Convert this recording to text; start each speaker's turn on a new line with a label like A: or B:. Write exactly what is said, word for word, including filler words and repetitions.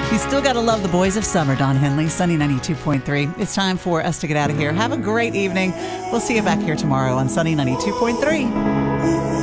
A: You still got to love the boys of summer, Don Henley, Sunny ninety-two point three. It's time for us to get out of here. Have a great evening. We'll see you back here tomorrow on Sunny ninety-two point three.